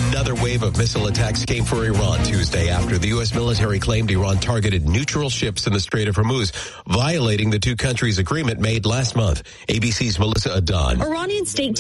Another wave of missile attacks came for Iran Tuesday after the U.S. military claimed Iran targeted neutral ships in the Strait of Hormuz, violating the two countries' agreement made last month. ABC's Melissa Adan. Iranian state